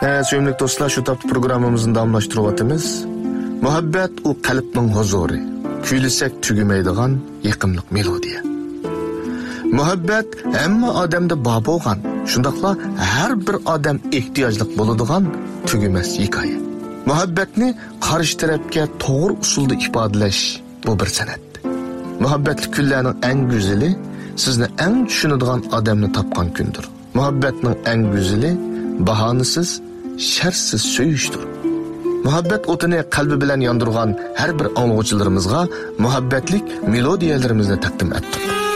Sevimli dostlar, şu taptı programımızın damlaştırıvatımız. Muhabbet o kalbinin huzuru. Kuylisak tügümeydiğen yıkımlık melodiya. Muhabbet hamma odamda bor bo'lgan, shundaqla har bir odam ehtiyojlik bo'ladigan tugumas hikoya. Muhabbatni qarshi tarafga to'g'ri usulda ifodalash bu bir san'at. Muhabbatli kunlarning eng go'zali sizni eng tushunadigan odamni topgan kundir. Muhabbatning eng go'zali bahonasiz, shartsiz söyüşdir. Muhabbat o'tini qalbi bilan yondirgan har bir anglag'uchilarimizga muhabbatlik melodiyalarimizni taqdim etdik.